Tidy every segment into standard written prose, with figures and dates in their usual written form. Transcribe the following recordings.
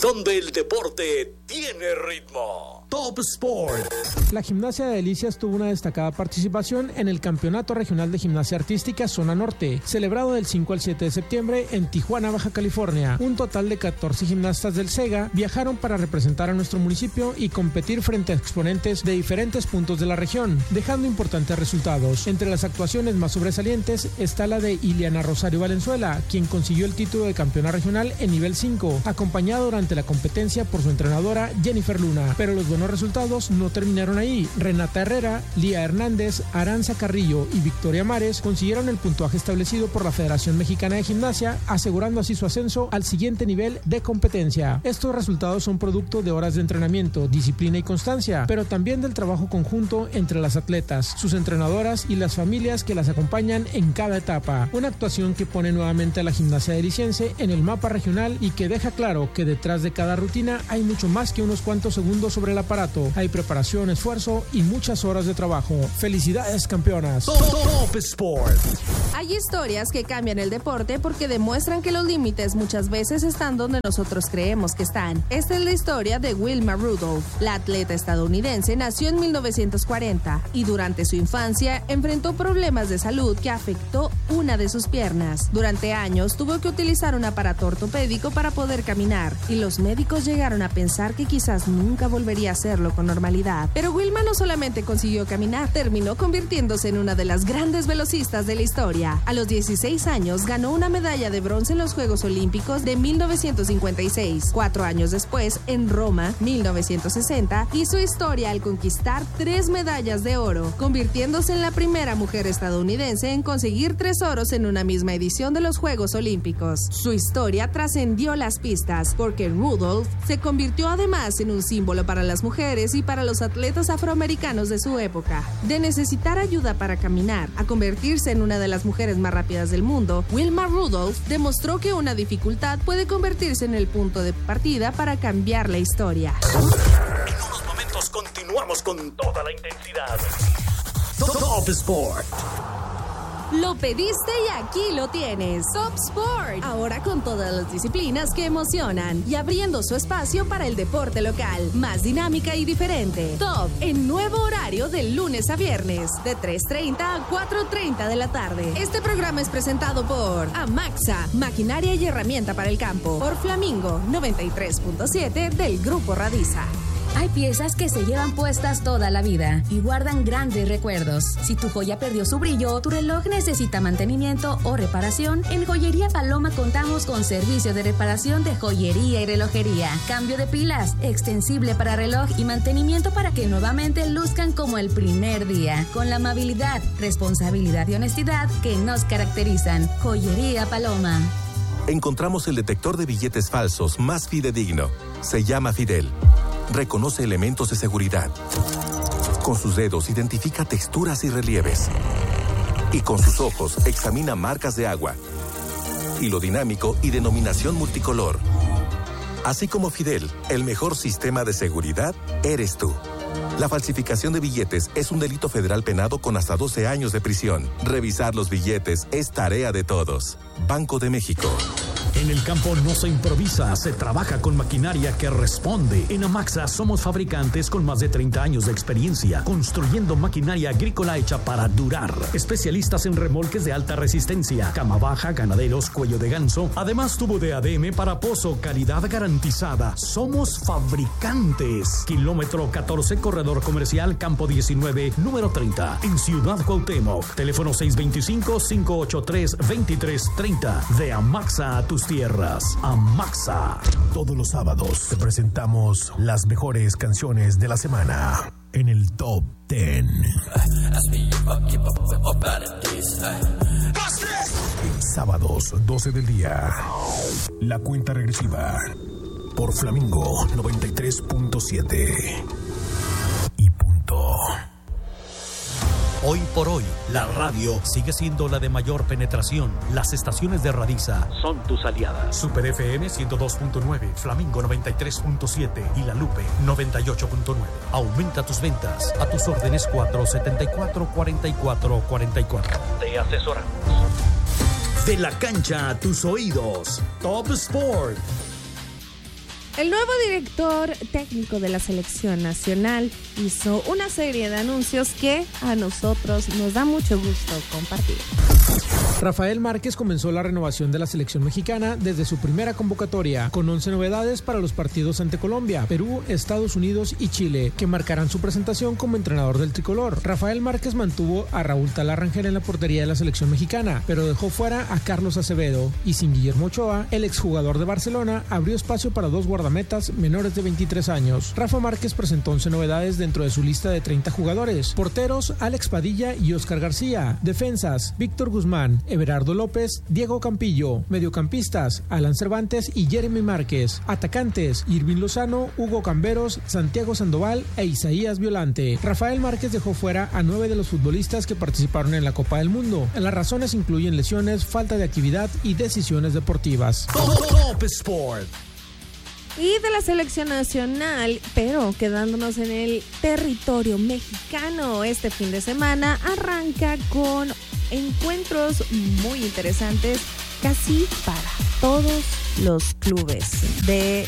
donde el deporte tiene ritmo. Top Sport. La Gimnasia de Delicias tuvo una destacada participación en el Campeonato Regional de Gimnasia Artística Zona Norte, celebrado del 5 al 7 de septiembre en Tijuana, Baja California. Un total de 14 gimnastas del SEGA viajaron para representar a nuestro municipio y competir frente a exponentes de diferentes puntos de la región, dejando importantes resultados. Entre las actuaciones más sobresalientes está la de Iliana Rosario Valenzuela, quien consiguió el título de campeona regional en nivel 5, acompañada durante la competencia por su entrenadora Jennifer Luna. Pero los buenos resultados no terminaron ahí. Renata Herrera, Lía Hernández, Aranza Carrillo y Victoria Mares consiguieron el puntuaje establecido por la Federación Mexicana de Gimnasia, asegurando así su ascenso al siguiente nivel de competencia. Estos resultados son producto de horas de entrenamiento, disciplina y constancia, pero también del trabajo conjunto entre las atletas, sus entrenadoras y las familias que las acompañan en cada etapa. Una actuación que pone nuevamente a la Gimnasia deliciense en el mapa regional y que deja claro que detrás de cada rutina hay mucho más que unos cuantos segundos sobre el aparato. Hay preparación, esfuerzo y muchas horas de trabajo. ¡Felicidades, campeonas! Top Sport. Hay historias que cambian el deporte porque demuestran que los límites muchas veces están donde nosotros creemos que están. Esta es la historia de Wilma Rudolph. La atleta estadounidense nació en 1940 y durante su infancia enfrentó problemas de salud que afectó una de sus piernas. Durante años tuvo que utilizar un aparato ortopédico para poder caminar y los médicos llegaron a pensar que quizás nunca volvería a hacerlo con normalidad. Pero Wilma no solamente consiguió caminar, terminó convirtiéndose en una de las grandes velocistas de la historia. A los 16 años ganó una medalla de bronce en los Juegos Olímpicos de 1956. 4 años después, en Roma, 1960, hizo historia al conquistar 3 medallas de oro, convirtiéndose en la primera mujer estadounidense en conseguir 3 oros en una misma edición de los Juegos Olímpicos. Su historia trascendió las pistas, porque Rudolph se convirtió además en un símbolo para las mujeres y para los atletas afroamericanos de su época. De necesitar ayuda para caminar a convertirse en una de las mujeres más rápidas del mundo, Wilma Rudolph demostró que una dificultad puede convertirse en el punto de partida para cambiar la historia. En unos momentos continuamos con toda la intensidad. Top Sport. Lo pediste y aquí lo tienes. Top Sport. Ahora con todas las disciplinas que emocionan y abriendo su espacio para el deporte local. Más dinámica y diferente. Top en nuevo horario de lunes a viernes de 3:30 a 4:30 de la tarde. Este programa es presentado por Amaxa, maquinaria y herramienta para el campo. Por Flamingo 93.7 del Grupo Radiza. Hay piezas que se llevan puestas toda la vida y guardan grandes recuerdos. Si tu joya perdió su brillo, tu reloj necesita mantenimiento o reparación, en Joyería Paloma contamos con servicio de reparación de joyería y relojería, cambio de pilas, extensible para reloj y mantenimiento para que nuevamente luzcan como el primer día, con la amabilidad, responsabilidad y honestidad que nos caracterizan. Joyería Paloma. Encontramos el detector de billetes falsos más fidedigno. Se llama Fidel. Reconoce elementos de seguridad. Con sus dedos identifica texturas y relieves. Y con sus ojos examina marcas de agua, hilo dinámico y denominación multicolor. Así como Fidel, el mejor sistema de seguridad eres tú. La falsificación de billetes es un delito federal penado con hasta 12 años de prisión. Revisar los billetes es tarea de todos. Banco de México. En el campo no se improvisa, se trabaja con maquinaria que responde. En Amaxa somos fabricantes con más de 30 años de experiencia, construyendo maquinaria agrícola hecha para durar. Especialistas en remolques de alta resistencia, cama baja, ganaderos, cuello de ganso. Además, tubo de ADM para pozo, calidad garantizada. Somos fabricantes. Kilómetro 14, corredor comercial, campo 19, número 30, en Ciudad Cuauhtémoc. Teléfono 625-583-2330. De Amaxa a tus tierras. Amaxa. Todos los sábados te presentamos las mejores canciones de la semana en el Top 10. Sábados, 12 del día. La cuenta regresiva por Flamingo 93.7. Y punto. Hoy por hoy, la radio sigue siendo la de mayor penetración. Las estaciones de Radiza son tus aliadas. Super FM 102.9, Flamingo 93.7 y La Lupe 98.9. Aumenta tus ventas. A tus órdenes 474-4444. Te asesoramos. De la cancha a tus oídos. Top Sport. El nuevo director técnico de la selección nacional hizo una serie de anuncios que a nosotros nos da mucho gusto compartir. Rafael Márquez comenzó la renovación de la selección mexicana desde su primera convocatoria, con 11 novedades para los partidos ante Colombia, Perú, Estados Unidos y Chile, que marcarán su presentación como entrenador del tricolor. Rafael Márquez mantuvo a Raúl Talarrangel en la portería de la selección mexicana, pero dejó fuera a Carlos Acevedo, y sin Guillermo Ochoa, el exjugador de Barcelona abrió espacio para dos guardametas menores de 23 años. Rafa Márquez presentó 11 novedades dentro de su lista de 30 jugadores. Porteros, Alex Padilla y Oscar García. Defensas, Víctor Guzmán, Everardo López, Diego Campillo. Mediocampistas, Alan Cervantes y Jeremy Márquez. Atacantes, Irving Lozano, Hugo Camberos, Santiago Sandoval e Isaías Violante. Rafael Márquez dejó fuera a 9 de los futbolistas que participaron en la Copa del Mundo. Las razones incluyen lesiones, falta de actividad y decisiones deportivas. Top Sport. Y de la selección nacional, pero quedándonos en el territorio mexicano, este fin de semana arranca con encuentros muy interesantes casi para todos los clubes de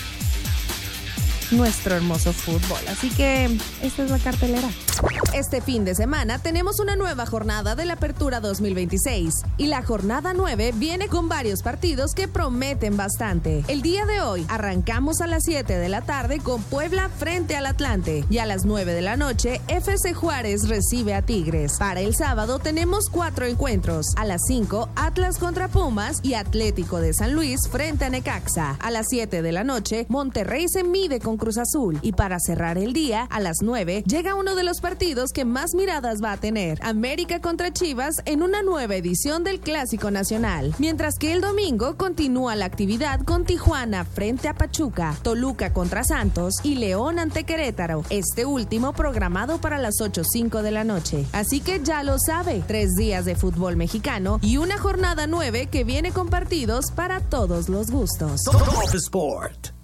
nuestro hermoso fútbol. Así que esta es la cartelera. Este fin de semana tenemos una nueva jornada de la Apertura 2026 y la jornada 9 viene con varios partidos que prometen bastante. El día de hoy arrancamos a las 7 de la tarde con Puebla frente al Atlante y a las 9 de la noche FC Juárez recibe a Tigres. Para el sábado tenemos 4 encuentros. A las 5 Atlas contra Pumas y Atlético de San Luis frente a Necaxa. A las 7 de la noche Monterrey se mide con Cruz Azul y para cerrar el día a las 9 llega uno de los partidos que más miradas va a tener, América contra Chivas en una nueva edición del Clásico Nacional, mientras que el domingo continúa la actividad con Tijuana frente a Pachuca, Toluca contra Santos y León ante Querétaro, este último programado para las 8:05 de la noche. Así que ya lo sabe, 3 días de fútbol mexicano y una jornada 9 que viene con partidos para todos los gustos. Top Sport.